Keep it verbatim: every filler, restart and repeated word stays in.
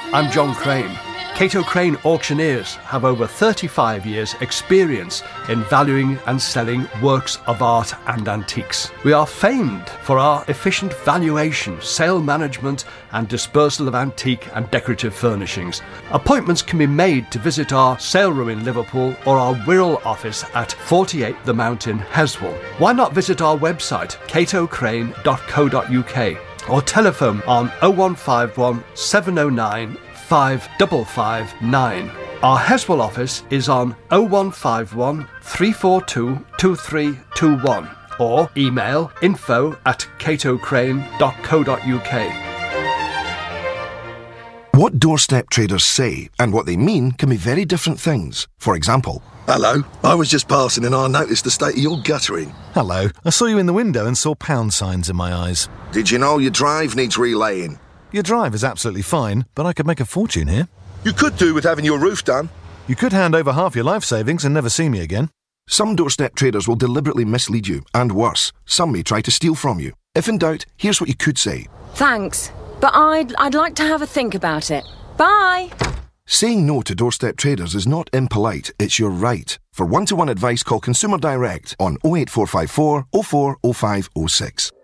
I'm John Crane. Cato Crane Auctioneers have over thirty-five years' experience in valuing and selling works of art and antiques. We are famed for our efficient valuation, sale management and dispersal of antique and decorative furnishings. Appointments can be made to visit our sale room in Liverpool or our Wirral office at forty-eight The Mount in Heswall. Why not visit our website cato crane dot co dot uk or telephone on oh one five one, seven oh nine, five five five nine. Our Heswall office is on oh one five one, three four two, two three two one or email info at cato crane dot co dot uk. What doorstep traders say and what they mean can be very different things. For example, hello, I was just passing and I noticed the state of your guttering. Hello, I saw you in the window and saw pound signs in my eyes. Did you know your drive needs relaying? Your drive is absolutely fine, but I could make a fortune here. You could do with having your roof done. You could hand over half your life savings and never see me again. Some doorstep traders will deliberately mislead you, and worse, some may try to steal from you. If in doubt, here's what you could say. Thanks, but I'd, I'd like to have a think about it. Bye! Saying no to doorstep traders is not impolite, it's your right. For one-to-one advice, call Consumer Direct on oh eight four five four, oh four, oh five oh six.